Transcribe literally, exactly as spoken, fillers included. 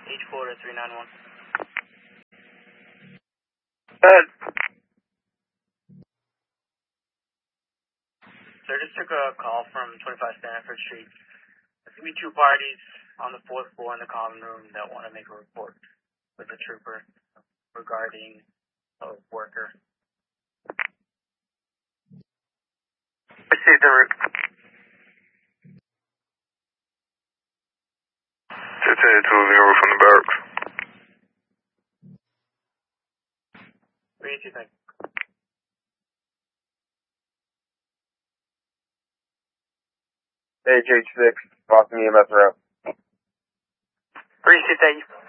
H four to three nine one. Good. So I just took a call from twenty-five Stanford Street. There's going to be two parties on the fourth floor in the common room that want to make a report with the trooper regarding a worker. I see the route. two ten two zero from the barracks. What do you think? H H six, Boston E M S route. Appreciate that.